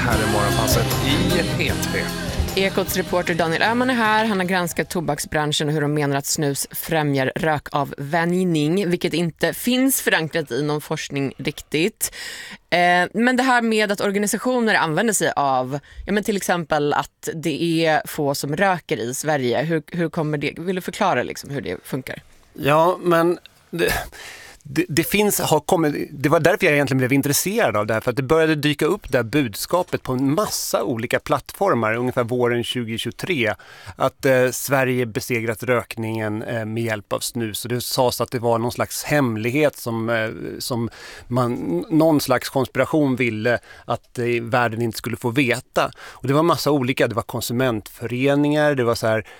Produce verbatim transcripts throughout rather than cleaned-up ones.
här är Morgonpasset i P tre. Ekots reporter Daniel Öhman är här. Han har granskat tobaksbranschen och hur de menar att snus främjar rökavvänjning, vilket inte finns förankrat i någon forskning riktigt. Eh, men det här med att organisationer använder sig av, ja, men till exempel att det är få som röker i Sverige. Hur, hur kommer det? Vill du förklara liksom hur det funkar? Ja, men... Det... Det, det, finns, har kommit, det var därför jag egentligen blev intresserad av det här, för att det började dyka upp det här budskapet på en massa olika plattformar ungefär våren tjugohundratjugotre att eh, Sverige besegrat rökningen eh, med hjälp av snus, och det sades att det var någon slags hemlighet som, eh, som man, någon slags konspiration ville att eh, världen inte skulle få veta, och det var massa olika, det var konsumentföreningar, det var så här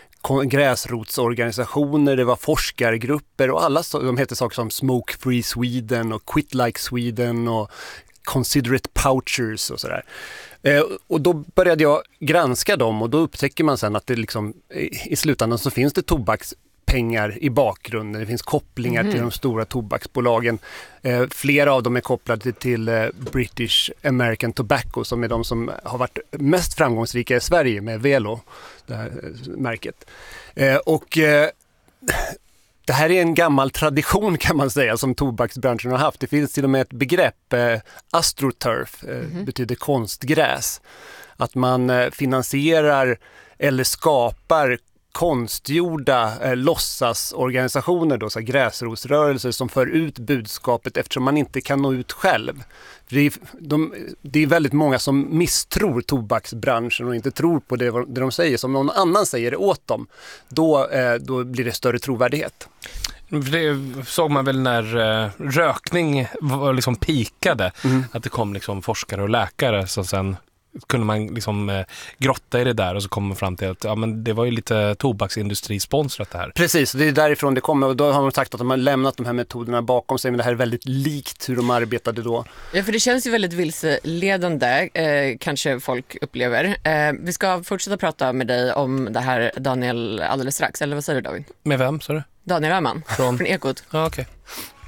gräsrotsorganisationer, det var forskargrupper och alla, de heter saker som Smoke Free Sweden och Quit Like Sweden och Considerate Pouchers och sådär. Eh, och då började jag granska dem, och då upptäcker man sen att det liksom, i slutändan så finns det tobakspengar i bakgrunden, det finns kopplingar mm. till de stora tobaksbolagen. Eh, flera av dem är kopplade till eh, British American Tobacco, som är de som har varit mest framgångsrika i Sverige med Velo, det här märket. Eh, och eh, det här är en gammal tradition, kan man säga, som tobaksbranschen har haft. Det finns till och med ett begrepp, eh, astroturf, eh, mm-hmm. betyder konstgräs. Att man eh, finansierar eller skapar konstgjorda eh, låtsasorganisationer, då, så här gräsrotsrörelser som för ut budskapet eftersom man inte kan nå ut själv. Det är, de, det är väldigt många som misstror tobaksbranschen och inte tror på det, det de säger. Som någon annan säger det åt dem, då, eh, då blir det större trovärdighet. Det såg man väl när eh, rökning var liksom pikade, mm. att det kom liksom forskare och läkare som sen kunde man liksom eh, grotta i det där, och så kom man fram till att ja, men det var ju lite tobaksindustrisponsrat det här. Precis, det är därifrån det kommer, och då har man sagt att de har lämnat de här metoderna bakom sig, men det här är väldigt likt hur de arbetade då. Ja, för det känns ju väldigt vilseledande, eh, kanske folk upplever. Eh, vi ska fortsätta prata med dig om det här, Daniel, alldeles strax, eller vad säger du, David? Med vem, sa du? Daniel Öhman från, från Ekot. Ja, okej. Okay.